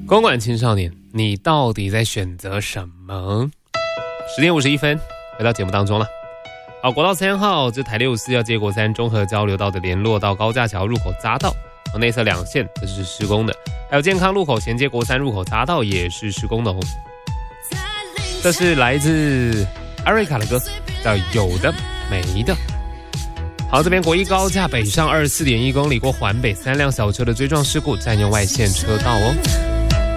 公馆青少年，你到底在选择什么？10点51分，回到节目当中了。好，国道3号，这台64要接国3中和交流道的联络到高架桥入口匝道，内侧2线这是施工的，还有健康路口衔接国3入口匝道也是施工的哦。这是来自艾瑞卡的歌，叫有的没的。好，这边国一高架北上24.1公里过环北，3辆小车的追撞事故，占用外线车道哦。